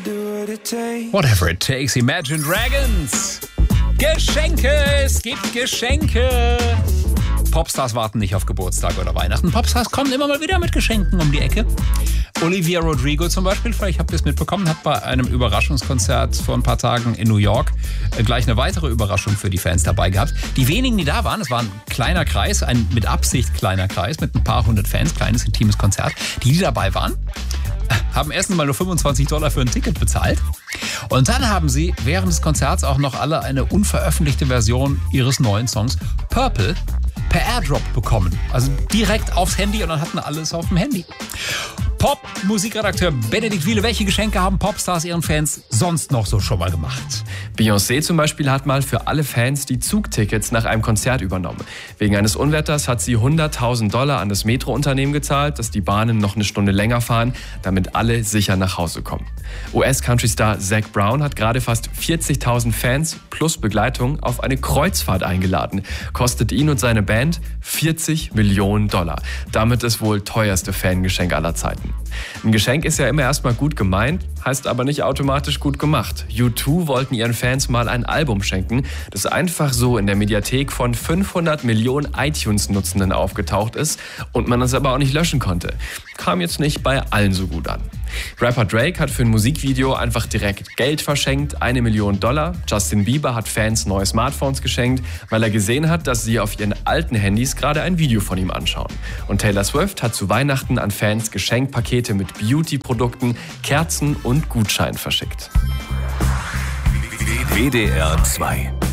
Whatever it takes, Imagine Dragons. Geschenke, es gibt Geschenke. Popstars warten nicht auf Geburtstag oder Weihnachten. Popstars kommen immer mal wieder mit Geschenken um die Ecke. Olivia Rodrigo zum Beispiel, vielleicht habt ihr es mitbekommen, hat bei einem Überraschungskonzert vor ein paar Tagen in New York gleich eine weitere Überraschung für die Fans dabei gehabt. Die wenigen, die da waren, es war ein kleiner Kreis, ein mit Absicht kleiner Kreis mit ein paar hundert Fans, kleines intimes Konzert. Die dabei waren, haben erst mal nur $25 für ein Ticket bezahlt. Und dann haben sie während des Konzerts auch noch alle eine unveröffentlichte Version ihres neuen Songs Purple per Airdrop bekommen. Also direkt aufs Handy und dann hatten alles auf dem Handy. Pop-Musikredakteur Benedikt Wiele, welche Geschenke haben Popstars ihren Fans sonst noch so schon mal gemacht? Beyoncé zum Beispiel hat mal für alle Fans die Zugtickets nach einem Konzert übernommen. Wegen eines Unwetters hat sie $100.000 an das Metro-Unternehmen gezahlt, dass die Bahnen noch eine Stunde länger fahren, damit alle sicher nach Hause kommen. US-Country-Star Zac Brown hat gerade fast 40.000 Fans plus Begleitung auf eine Kreuzfahrt eingeladen. Kostet ihn und seine Band $40 Millionen. Damit das wohl teuerste Fangeschenk aller Zeiten. Ein Geschenk ist ja immer erstmal gut gemeint, heißt aber nicht automatisch gut gemacht. U2 wollten ihren Fans mal ein Album schenken, das einfach so in der Mediathek von 500 Millionen iTunes-Nutzenden aufgetaucht ist und man es aber auch nicht löschen konnte. Kam jetzt nicht bei allen so gut an. Rapper Drake hat für ein Musikvideo einfach direkt Geld verschenkt, $1 Million. Justin Bieber hat Fans neue Smartphones geschenkt, weil er gesehen hat, dass sie auf ihren alten Handys gerade ein Video von ihm anschauen. Und Taylor Swift hat zu Weihnachten an Fans Geschenkpakete mit Beauty-Produkten, Kerzen und Gutscheinen verschickt. WDR 2